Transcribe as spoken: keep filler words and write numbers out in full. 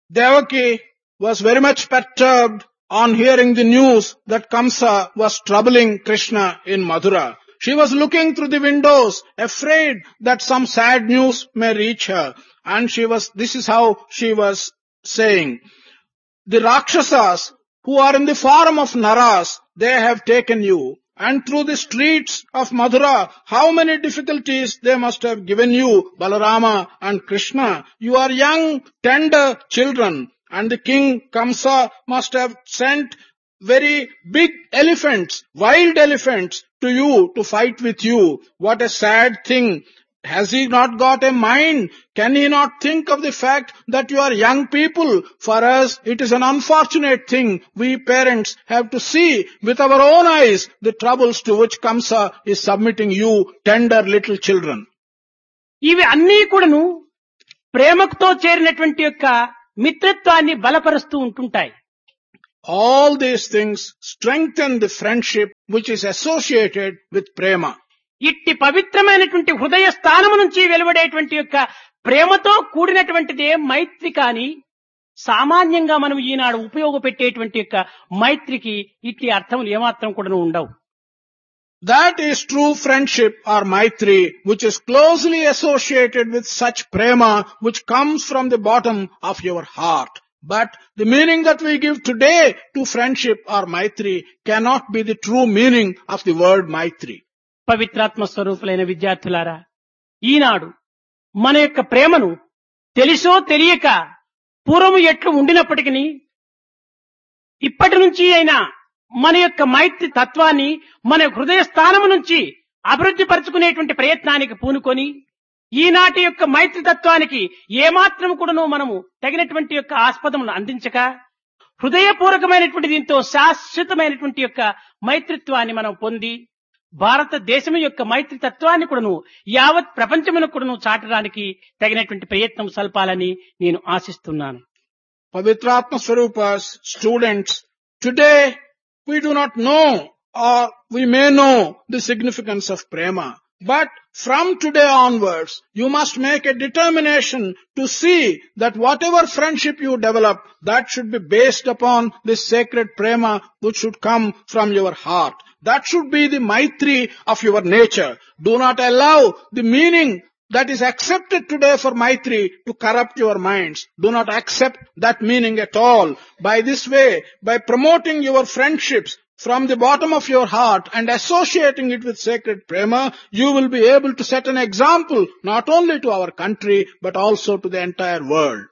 Devaki was very much perturbed on hearing the news that Kamsa was troubling Krishna in Mathura. She was looking through the windows, afraid that some sad news may reach her. And she was, this is how she was saying, the Rakshasas who are in the form of Naras, they have taken you. And through the streets of Mathura, how many difficulties they must have given you, Balarama and Krishna. You are young, tender children. And the king Kamsa must have sent very big elephants, wild elephants to you to fight with you. What a sad thing. Has he not got a mind? Can he not think of the fact that you are young people? For us, it is an unfortunate thing. We parents have to see with our own eyes the troubles to which Kamsa is submitting you, tender little children. ఇవి అన్నీ కూడాను ప్రేమతో చేరినటువంటి యొక్క మిత్రత్వాన్ని బలపరుస్తూ ఉంటుంటాయి. All these things strengthen the friendship which is associated with prema. ఇట్టి పవిత్రమైనటువంటి హృదయ స్థానము నుంచి వెలువడేటువంటి యొక్క ప్రేమతో కూడినటువంటిదే మైత్రి కాని సామాన్యంగా మనం ఈనాడు ఉపయోగపెట్టేటువంటి యొక్క మైత్రికి ఇట్టి అర్థములు ఏమాత్రం కూడా ఉండవు. That is true friendship or maitri, which is closely associated with such prema which comes from the bottom of your heart. But the meaning that we give today to friendship or maitri cannot be the true meaning of the word maitri. పవిత్రాత్మ స్వరూపులైన విద్యార్థులారా, ఈనాడు మన యొక్క ప్రేమను తెలిసో తెలియక పూర్వము ఎట్లు ఉండినప్పటికీ ఇప్పటి నుంచి అయినా మన యొక్క మైత్రి తత్వాన్ని మన హృదయ స్థానము నుంచి అభివృద్ధి పరుచుకునేటువంటి ప్రయత్నానికి పూనుకొని ఈనాటి యొక్క మైత్రి తత్వానికి ఏమాత్రం కూడాను మనము తగినటువంటి యొక్క ఆస్పదమును అందించక హృదయపూర్వకమైనటువంటి దీంతో శాశ్వతమైనటువంటి యొక్క మైత్రిత్వాన్ని మనం పొంది భారతదేశం యొక్క మైత్రి తత్వాన్ని కూడాను యావత్ ప్రపంచమునకు కూడాను చాటడానికి తగినటువంటి ప్రయత్నం సల్పాలని నేను ఆశిస్తున్నాను. Pavitratma Swarupas, students, today we do not know or we may know the significance of prema. But from today onwards, you must make a determination to see that whatever friendship you develop, that should be based upon this sacred prema which should come from your heart. That should be the maitri of your nature. Do not allow the meaning that is accepted today for maitri to corrupt your minds. Do not accept that meaning at all. By this way, by promoting your friendships from the bottom of your heart and associating it with sacred prema, you will be able to set an example not only to our country but also to the entire world.